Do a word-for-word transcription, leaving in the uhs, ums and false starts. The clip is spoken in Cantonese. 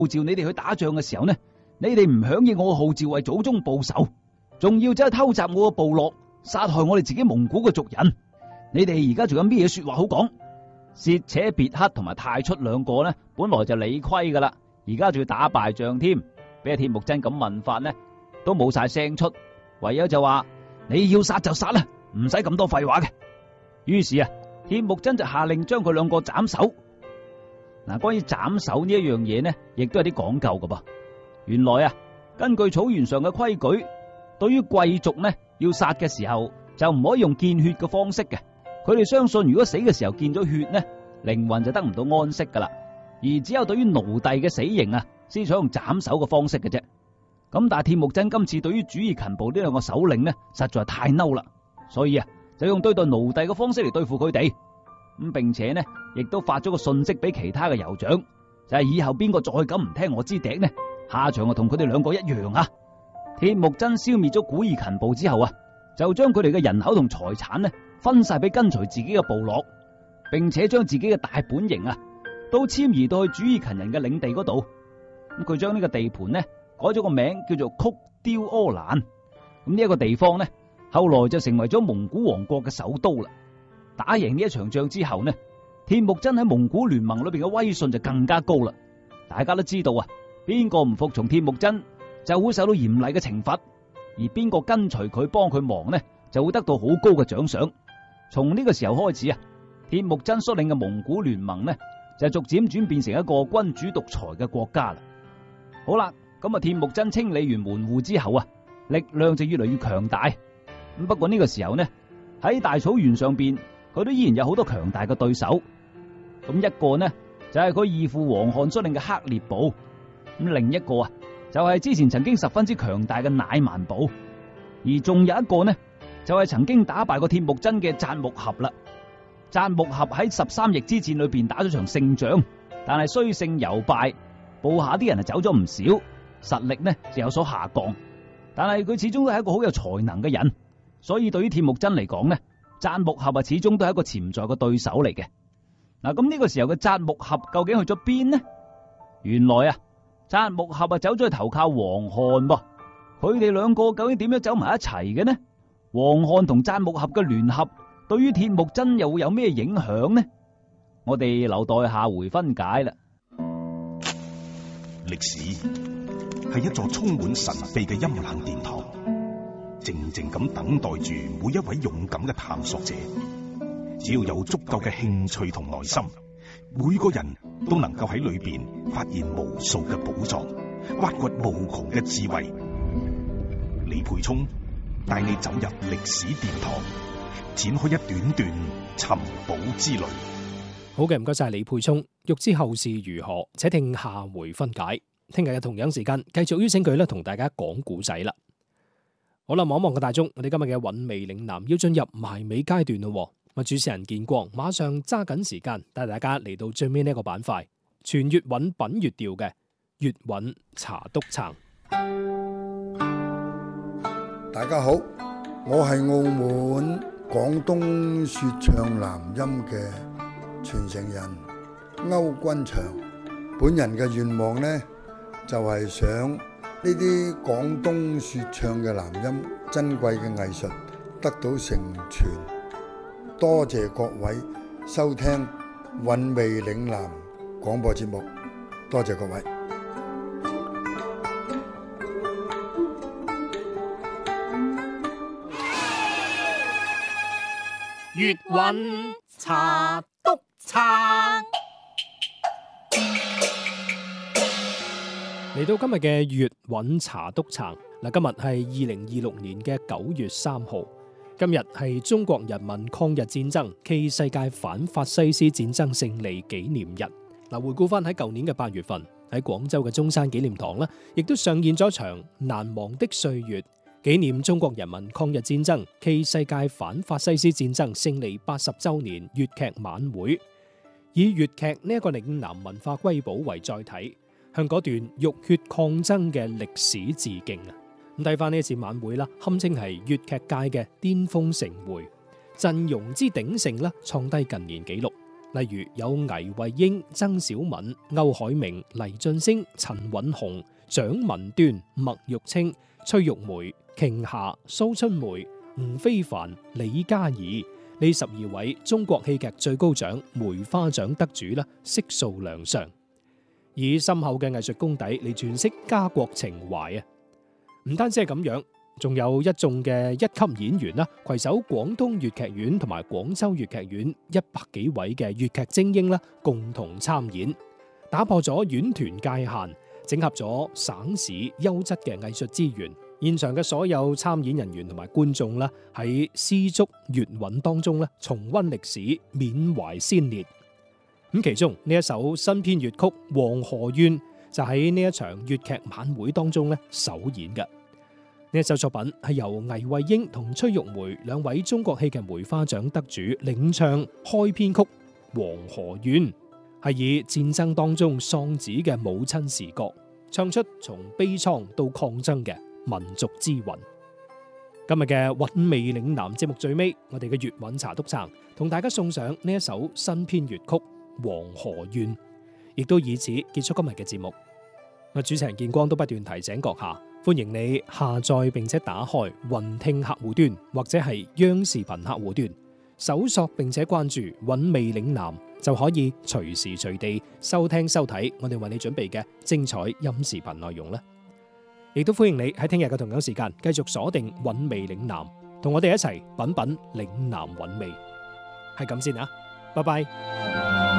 號召你哋去打仗嘅時候呢，你哋唔響應我嘅號召為祖宗報仇，仲要走去偷襲我嘅部落，殺害我哋自己蒙古嘅族人。你哋而家仲有咩嘢說話好講？薛且別克同埋太出兩個呢，本來就理虧噶啦，而家仲要打敗仗添，俾阿鐵木真咁問法呢，都冇晒聲出，唯有就話你要殺就殺啦，唔使咁多廢話嘅。於是啊，鐵木真就下令將佢兩個斬首。嗱，關於斬首呢一樣嘢呢，亦都有啲講究噶噃。原來啊，根據草原上嘅規矩，對於貴族呢，要殺嘅時候就唔可以用見血嘅方式嘅。佢哋相信，如果死嘅時候見咗血呢，靈魂就得唔到安息噶啦。而只有對於奴隸嘅死刑啊，先採用斬首嘅方式嘅啫。咁但係鐵木真今次對於主義勤暴呢兩個首領呢，實在太嬲啦，所以啊，就用對待奴隸嘅方式嚟對付佢哋。咁並且呢，亦都發咗個信息俾其他嘅酋長，就係以後邊個再咁唔聽我之笛呢，下場就同佢哋兩個一樣啊！鐵木真消滅咗古爾勤部之後啊，就將佢哋嘅人口同財產呢，分晒俾跟隨自己嘅部落，並且將自己嘅大本營啊，都遷移到去主義勤人嘅領地嗰度。咁佢將呢個地盤呢，改咗個名叫做曲雕柯蘭。咁呢一個地方呢，後來就成為咗蒙古王國嘅首都啦。打贏呢一場仗之後呢，鐵木真喺蒙古聯盟裏邊嘅威信就更加高啦。大家都知道啊，邊個唔服從鐵木真就會受到嚴厲嘅懲罰，而邊個跟隨佢幫佢忙呢，就會得到好高嘅獎賞。從呢個時候開始啊，鐵木真率領嘅蒙古聯盟呢，就逐漸轉變成一個君主獨裁嘅國家啦。好啦，咁啊，鐵木真清理完門戶之後啊，力量就越嚟越強大。咁不過呢個時候呢，喺大草原上邊，佢都依然有好多強大嘅對手。咁一個呢就係佢義父王翰率領嘅黑烈部，咁另一個啊就係之前曾經十分之強大嘅乃曼部，而仲有一個呢就係曾經打敗過鐵木真嘅札木合啦。札木合喺十三翼之戰裏邊打咗場勝仗，但係雖勝猶敗，部下啲人啊走咗唔少，實力呢就有所下降。但係佢始終都係一個好有才能嘅人，所以對於鐵木真嚟講呢，札木合啊始終都係一個潛在嘅對手嚟嘅。嗱，咁呢個時候嘅札木合究竟去咗邊呢？原來啊，札木合啊走咗去投靠王翰噃。佢哋兩個究竟點樣走埋一齊嘅呢？王翰同札木合嘅聯合對於鐵木真又會有咩影響呢？我哋留待下回分解啦。 歷史係一座充滿神秘嘅陰冷殿堂，靜靜咁等待住每一位勇敢嘅探索者。只要有足夠嘅興趣同耐心，每個人都能夠喺裏邊發現無數嘅寶藏，挖掘無窮嘅智慧。李沛聰帶你走入歷史殿堂，展開一段段尋寶之旅。 好嘅，唔該晒李沛聰。欲知後事如何，且聽下回分解。聽日嘅同樣時間，繼續邀請佢咧同大家講古仔啦。好啦，望一望個大鐘，我哋今日嘅韻味嶺南要進入埋尾階段咯。咁主持人建光馬上揸緊時間帶大家嚟到最尾呢一個板塊，全粵韻品粵調嘅粵韻茶篤撐。 大家好，我係澳門廣東說唱南音嘅傳承人歐君祥。本人嘅願望呢，就係想呢啲廣東說唱嘅南音珍貴嘅藝術得到承傳。多謝各位收聽韻味嶺南廣播節目，多謝各位。 粵韻茶篤撐，嚟到今日嘅粵韻茶篤撐。嗱，今日係二零二六年嘅九月三號。今日係中國人民抗日戰爭暨世界反法西斯戰爭勝利紀念日。嗱，回顧翻喺舊年嘅八月份，喺廣州嘅中山紀念堂呢，亦都上演咗場難忘的歲月，紀念中國人民抗日戰爭暨世界反法西斯戰爭勝利八十週年粵劇晚會，以粵劇呢一個嶺南文化瑰寶為載體，向嗰段浴血抗爭嘅歷史致敬啊！咁睇翻呢一次晚會啦，堪稱係粵劇界嘅巔峰盛會，陣容之鼎盛啦，創低近年紀錄。 例如有倪惠英、曾小敏、歐海明、黎俊升、陳允雄、蔣文端、麥玉清、崔玉梅、瓊霞、蘇春梅、吳非凡、李嘉怡呢十二位中國戲劇最高獎梅花獎得主啦，悉數亮相，以深厚嘅藝術功底嚟詮釋家國情懷啊！唔單止係咁樣，仲有一眾嘅一級演員啦，攜手廣東粵劇院同埋廣州粵劇院一百幾位嘅粵劇精英啦，共同參演，打破咗院團界限，整合咗省市優質嘅藝術資源。現場嘅所有參演人員同埋觀眾啦，喺絲竹粵韻當中咧，重溫歷史，緬懷先烈。咁其中呢一首新編粵曲《黃河怨》就喺呢一場粵劇晚會當中咧首演嘅。呢一首作品係由倪惠英同崔玉梅兩位中國戲劇梅花獎得主領唱開編曲《黃河怨》，係以戰爭當中喪子嘅母親視角，唱出從悲愴到抗爭嘅民族之魂。今日嘅韻味嶺南節目最尾，我哋嘅粵韻茶督撐同大家送上呢一首新編粵曲《黃河怨》，亦都以此結束今日嘅節目。我主持人建光都不斷提醒閣下，歡迎你下載並且打開雲聽客戶端或者係央視頻客戶端，搜索並且關注韻味嶺南，就可以隨時隨地收聽收睇我哋為你準備嘅精彩音視頻內容啦。亦都歡迎你喺聽日嘅同樣時間繼續鎖定韻味嶺南，同我哋一齊品品嶺南韻味。係咁先啊，拜拜。